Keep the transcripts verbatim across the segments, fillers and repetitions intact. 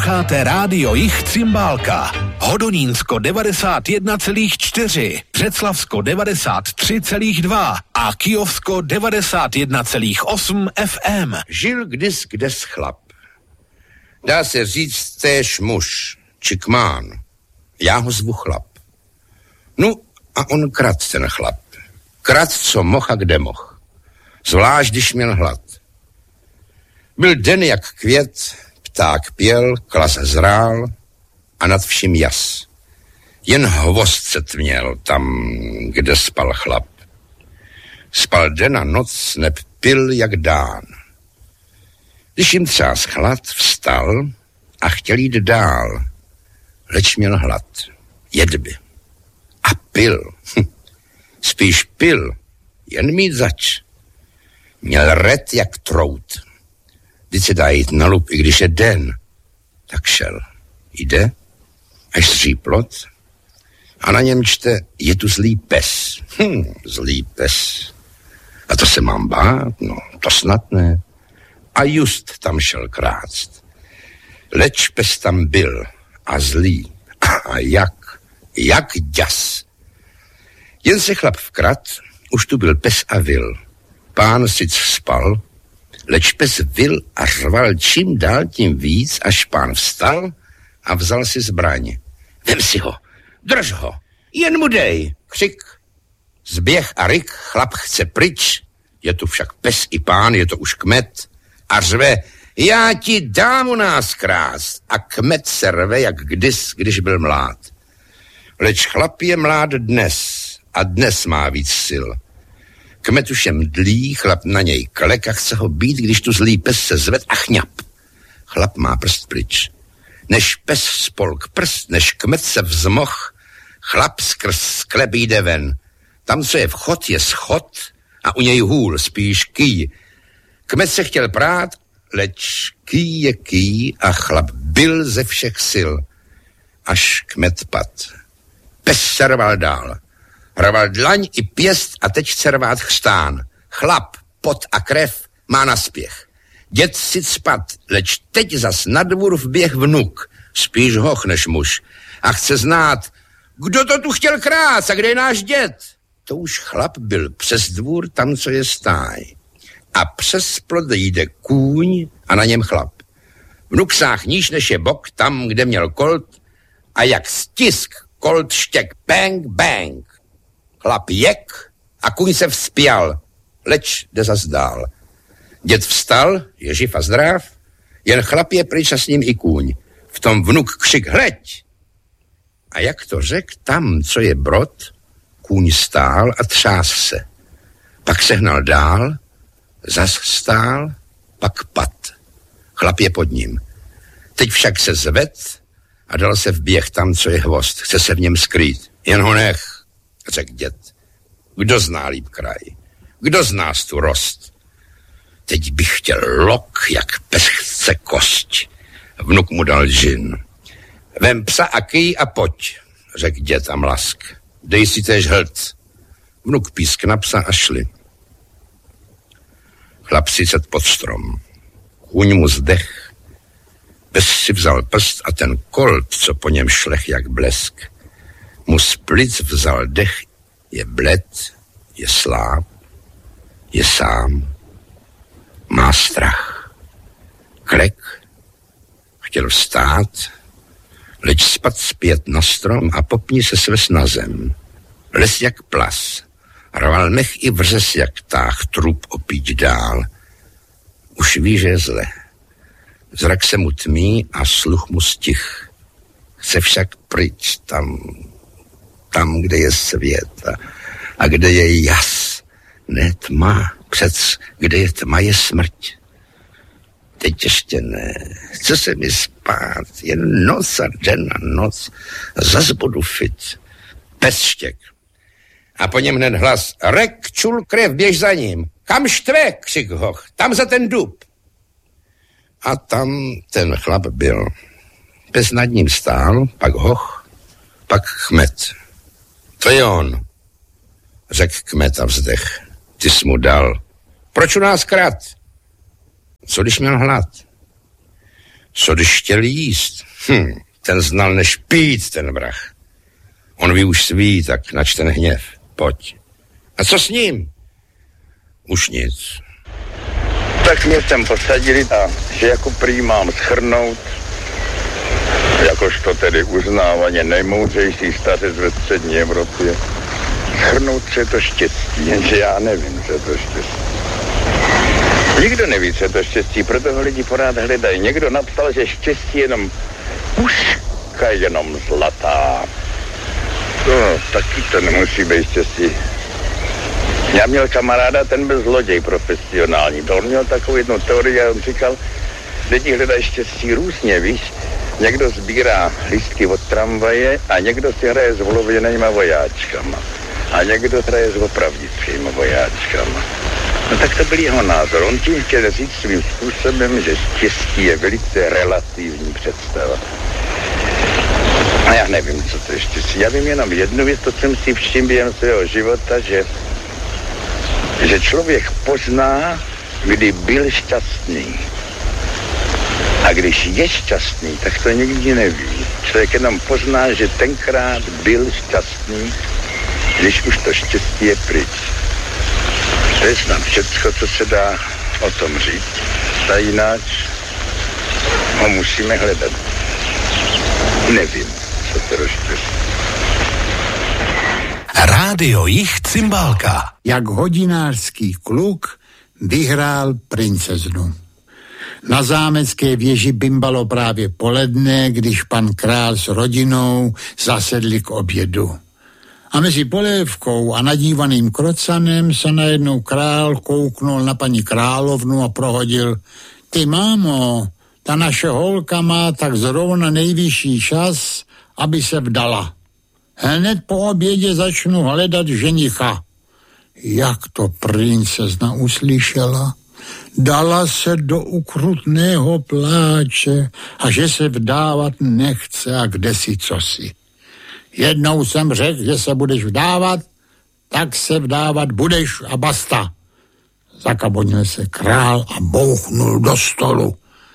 Posloucháte Rádio Jich Cymbálka. Hodonínsko devadesát jedna celá čtyři, Břeclavsko devadesát tři celá dva a Kyjovsko devadesát jedna celá osm F M. Žil kdys kdes chlap. Dá se říct též muž, či kmán. Já ho zvu chlap. No a on krad ten chlap. Krad, co moh a kde moh. Zvlášť, když měl hlad. Byl den jak květ, pták pěl, klas zrál a nad vším jas. Jen hvozd tměl tam, kde spal chlap. Spal den a noc, neb pil jak dán. Když jim třás chlad, vstal a chtěl jít dál, leč měl hlad, jedby. A pil. Hm. Spíš pil, jen mít zač. Měl red jak trout. Vždyť se dá jít na lup, i když je den. Tak šel. Jde, až zří plot a na něm čte, je tu zlý pes. Hm, zlý pes. A to se mám bát? No, to snad ne. A just tam šel krást. Leč pes tam byl a zlý. A jak? Jak děs. Jen se chlap vkrat, už tu byl pes a vil. Pán sic spal, leč pes vil a řval čím dál tím víc, až pán vstal a vzal si zbraň. Vem si ho, drž ho, jen mu dej, křik. Zběh a ryk, chlap chce pryč, je tu však pes i pán, je to už kmet, a řve, já ti dám u nás krást. A kmet se rve, jak kdys, když byl mlád. Leč chlap je mlád dnes a dnes má víc sil. Kmet už je mdlý, chlap na něj klek a chce ho být, když tu zlý pes se zved a chňap. Chlap má prst pryč. Než pes spolk prst, než kmet se vzmoh, chlap skrz sklep jde ven. Tam, co je vchod, je schod a u něj hůl, spíš kýj. Kmet se chtěl prát, leč kýj je kýj a chlap byl ze všech sil. Až kmet pad. Pes se rval dál. Rval dlaň i pěst a teď chce rvát chřtán. Chlap, pot a krev má naspěch. Děd si spad, leč teď zas na dvůr vběh vnuk, spíš hoch než muž. A chce znát, kdo to tu chtěl krát a kde je náš děd? To už chlap byl přes dvůr, tam, co je stáj. A přes plot jde kůň a na něm chlap. Vnuk sáh níž než je bok, tam, kde měl kolt, a jak stisk kolt štěk, bang, bang. Chlap jek a kůň se vzpěl, leč jde zas dál. Děd vstal, je živ a zdrav, jen chlap je pryč a s ním i kůň. V tom vnuk křik, hleď! A jak to řek, tam, co je brod, kůň stál a třás se. Pak se hnal dál, zas stál, pak pad. Chlap je pod ním. Teď však se zved a dal se v běh tam, co je hvozd. Chce se v něm skrýt. Jen ho nech, řekl děd. Kdo zná líp kraj? Kdo z nás tu rost? Teď bych chtěl lok, jak pes chce kost. Vnuk mu dal džin. Vem psa a kýj a pojď, řekl děd a mlask. Dej si též hlc. Vnuk písk na psa a šli. Chlap si set pod strom. Kůň mu zdech. Pes si vzal prst a ten kolt, co po něm šlech jak blesk, mu z plic vzal dech. Je bled, je sláb, je sám, má strach. Klek, chtěl vstát, leč spad zpět na strom a popni se sves na zem. Les jak plas, rval mech i vřes jak pták, trup opít dál. Už ví, že je zle. Zrak se mu tmí a sluch mu stich. Chce však pryč tam, tam, kde je svět a, a kde je jas. Ne tma, přec kde je tma, je smrť. Teď ještě ne, chce se mi spát, jen noc a den a noc, zas budu fit. Pes štěk. A po něm hned hlas, rek, čul krev, běž za ním. Kam štve, křik hoch, tam za ten dub. A tam ten chlap byl. Pes nad ním stál, pak hoch, pak kmet. To je on, řekl kmet a vzdech. Ty jsi mu dal. Proč u nás krát? Co když měl hlad? Co když chtěl jíst? Hm, ten znal než pít, ten vrah. On ví už svý, tak nač ten hněv. Pojď. A co s ním? Už nic. Tak mě sem posadili a že jako prý mám schrnout, jakožto tedy uznávaně nejmoudřejší stařec ve střední Evropě, schrnout, co je to štěstí, jenže já nevím, co je to štěstí. Nikdo neví, co je to štěstí, proto ho lidi pořád hledají. Někdo napsal, že štěstí je jenom puška, jenom zlatá. No, taky to nemusí být štěstí. Já měl kamaráda, ten byl zloděj profesionální. To on měl takovou jednu teorii a on říkal, lidi hledají štěstí různě, víš. Někdo sbírá lístky od tramvaje a někdo si hraje s olověnýma vojáčkama. A někdo hraje s opravdickýma vojáčkama. No tak to byl jeho názor. On tím chtěl říct svým způsobem, že štěstí je velice relativní představa. A já nevím, co to je štěstí. Já vím jenom jednu věc, to jsem si všiml během svého života, že, že člověk pozná, kdy byl šťastný. A když je šťastný, tak to nikdy neví. Člověk jenom pozná, že tenkrát byl šťastný, když už to štěstí je pryč. To je snad všecko, co se dá o tom říct. A jinak ho musíme hledat. Nevím, co to je štěstí. Rádio Jich Cymbálka. Jak hodinářský kluk vyhrál princeznu. Na zámecké věži bimbalo právě poledne, když pan král s rodinou zasedli k obědu. A mezi polévkou a nadívaným krocanem se najednou král kouknul na paní královnu a prohodil: Ty mámo, ta naše holka má tak zrovna nejvyšší čas, aby se vdala. Hned po obědě začnu hledat ženicha. Jak to princezna uslyšela, dala se do ukrutného pláče a že se vdávat nechce a kdesi cosi. Jednou jsem řekl, že se budeš vdávat, tak se vdávat budeš a basta. Zakabonil se král a bouchnul do stolu.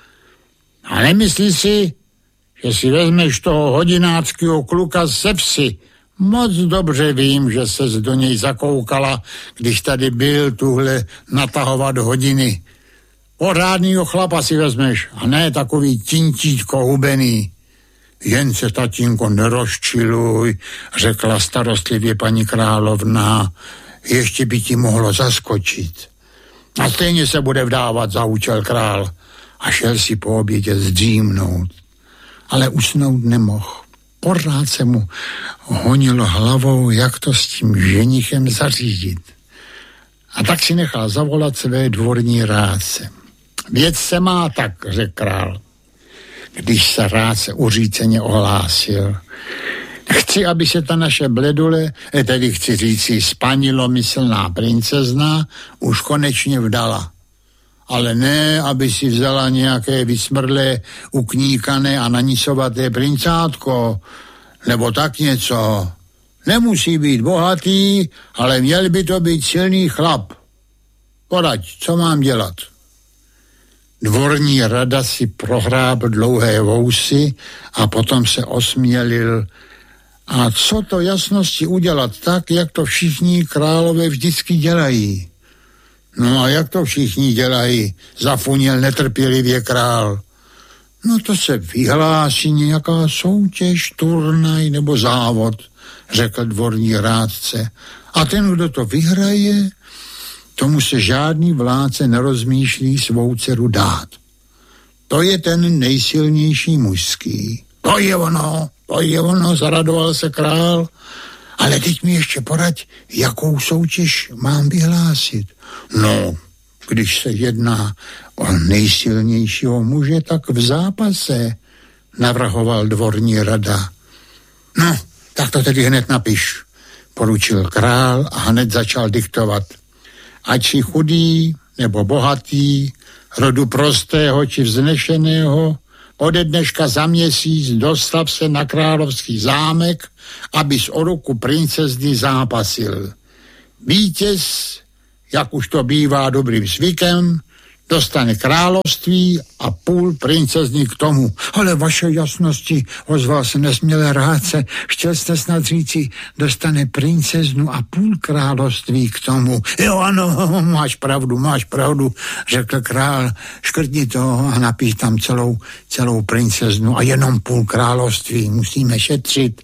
A nemyslí si, že si vezmeš toho hodináckého kluka ze vsi. Moc dobře vím, že ses do něj zakoukala, když tady byl tuhle natahovat hodiny. Pořádnýho chlapa si vezmeš a ne takový tintítko hubený. Jen se, tatínko, nerozčiluj, řekla starostlivě paní královna, ještě by ti mohlo zaskočit. A stejně se bude vdávat, zaučil král a šel si po obědě zdřímnout. Ale usnout nemohl. Pořád se mu honilo hlavou, jak to s tím ženichem zařídit. A tak si nechal zavolat své dvorní rádce. Věc se má tak, řekl král, když se rádce uříceně ohlásil. Chci, aby se ta naše bledule, tedy chci říci spanilomyslná princezna, už konečně vdala. Ale ne, aby si vzala nějaké vysmrlé, ukníkané a nanisovaté princátko, nebo tak něco. Nemusí být bohatý, ale měl by to být silný chlap. Poraď, co mám dělat? Dvorní rada si prohrábl dlouhé vousy a potom se osmělil. A co to jasnosti udělat tak, jak to všichni králové vždycky dělají? No a jak to všichni dělají, zafunil netrpělivě král. No to se vyhlásí nějaká soutěž, turnaj nebo závod, řekl dvorní rádce. A ten, kdo to vyhraje, tomu se žádný vládce nerozmýšlí svou dceru dát. To je ten nejsilnější mužský. To je ono, to je ono, zaradoval se král. Ale teď mi ještě poraď, jakou soutěž mám vyhlásit. No, když se jedná o nejsilnějšího muže, tak v zápase, navrhoval dvorní rada. No, tak to tedy hned napiš, poručil král a hned začal diktovat. Ať si chudý nebo bohatý, rodu prostého či vznešeného, ode dneška za měsíc dostav se na královský zámek, abys o ruku princezny zápasil. Vítěz, jak už to bývá dobrým zvykem, Dostane království a půl princezny k tomu. Ale vaše jasnosti, ozval se nesmělé rádce, chtěl jste snad říci, dostane princeznu a půl království k tomu. Jo, ano, máš pravdu, máš pravdu, řekl král, škrtni to a napíš tam celou, celou princeznu a jenom půl království, musíme šetřit.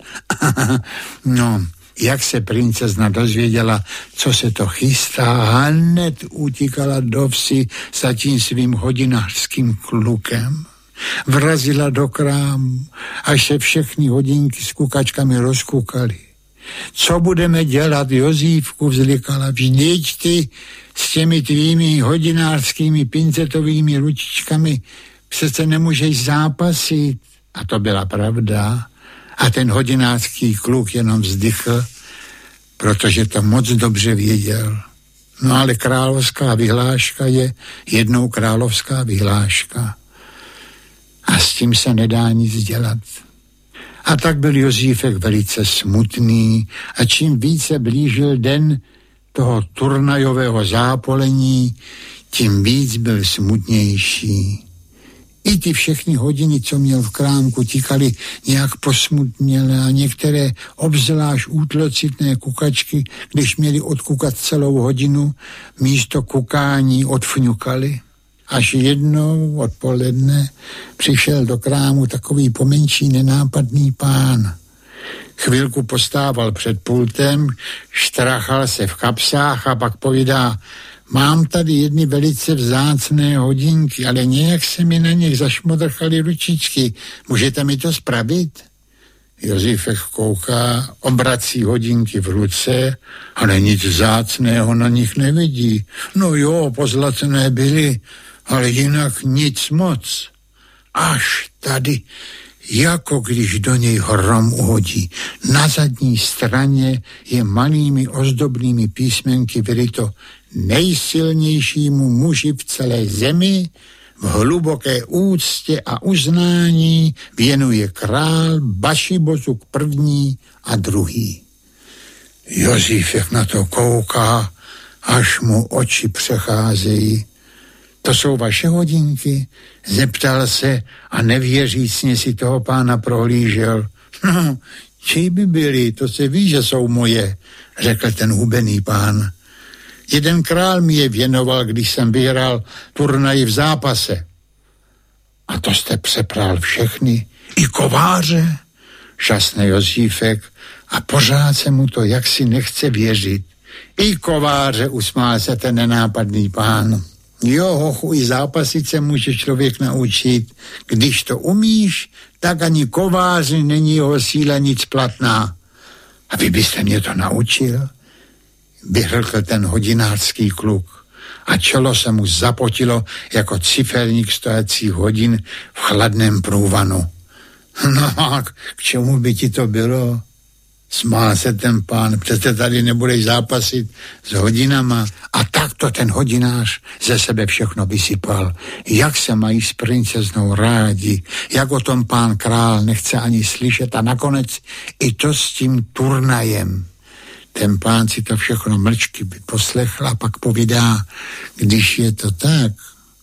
No, jak se princezna dozvěděla, co se to chystá, hned utíkala do vsi za tím svým hodinářským klukem. Vrazila do krámu, až se všechny hodinky s kukačkami rozkukaly. Co budeme dělat, Jozífku, vzlikala, vždyť ty s těmi tvými hodinářskými pincetovými ručičkami přece nemůžeš zápasit. A to byla pravda. A ten hodinářský kluk jenom vzdychl, protože to moc dobře věděl. No ale královská vyhláška je jednou královská vyhláška. A s tím se nedá nic dělat. A tak byl Jozífek velice smutný a čím více blížil den toho turnajového zápolení, tím víc byl smutnější. I ty všechny hodiny, co měl v krámku, tikaly nějak posmutněle a některé obzvlášť útlocitné kukačky, když měli odkukat celou hodinu, místo kukání odfňukaly. Až jednou odpoledne přišel do krámu takový pomenší nenápadný pán. Chvilku postával před pultem, štrachal se v kapsách a pak povídá: mám tady jedny velice vzácné hodinky, ale nějak se mi na nich zašmodrchaly ručičky. Můžete mi to spravit? Jozífek kouká, obrací hodinky v ruce, ale nic vzácného na nich nevidí. No jo, pozlacené byly, ale jinak nic moc. Až tady, jako když do něj hrom uhodí. Na zadní straně je malými ozdobnými písmenky vyryto: nejsilnějšímu muži v celé zemi v hluboké úctě a uznání věnuje král Bašibozuk první a druhý. Jozífek na to kouká, až mu oči přecházejí. To jsou vaše hodinky? Zeptal se a nevěřícně si toho pána prohlížel. No, čí by byli, to se ví, že jsou moje, řekl ten hubený pán. Jeden král mi je věnoval, když jsem vyhrál turnaj v zápase. A to jste přepral všechny, i kováře, žasne Jozífek a pořád se mu to jaksi nechce věřit. I kováře, usmál se ten nenápadný pán. Jo, hochu, i zápasit se může člověk naučit. Když to umíš, tak ani kováři není jeho síla nic platná. A vy byste mě to naučil? Vyhrkl ten hodinářský kluk a čelo se mu zapotilo jako ciferník stojících hodin v chladném průvanu. No a k čemu by ti to bylo? Smál se ten pán, přece tady nebudeš zápasit s hodinama. A tak to ten hodinář ze sebe všechno vysypal. Jak se mají s princeznou rádi, jak o tom pán král nechce ani slyšet a nakonec i to s tím turnajem. Ten pán si to všechno mlčky poslechl a pak povídá: když je to tak,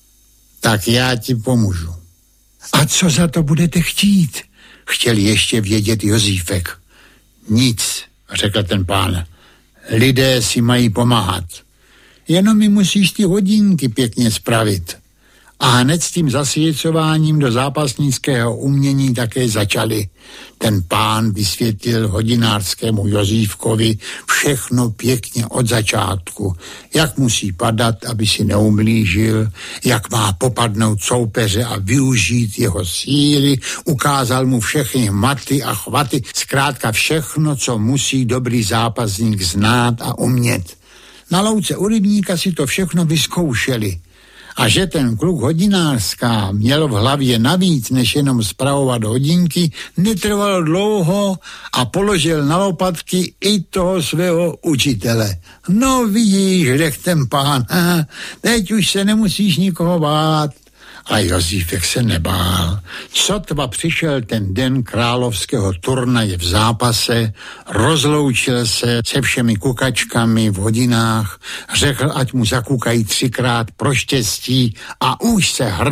tak já ti pomůžu. A co za to budete chtít? Chtěl ještě vědět Jozífek. Nic, řekl ten pán. Lidé si mají pomáhat. Jenom mi musíš ty hodinky pěkně spravit. A hned s tím zasvěcováním do zápasnického umění také začali. Ten pán vysvětlil hodinářskému Jozífkovi všechno pěkně od začátku. Jak musí padat, aby si neublížil, jak má popadnout soupeře a využít jeho síly, ukázal mu všechny maty a chvaty, zkrátka všechno, co musí dobrý zápasník znát a umět. Na louce u rybníka si to všechno vyzkoušeli. A že ten kluk hodinářská měl v hlavě navíc, než jenom spravovat hodinky, netrvalo dlouho a položil na lopatky i toho svého učitele. No vidíš, řekl ten pán, teď už se nemusíš nikoho bát. A Josífek se nebál. Sotva přišel ten den královského turnaje v zápase, rozloučil se se všemi kukačkami v hodinách, řekl, ať mu zakukají třikrát pro štěstí a už se hr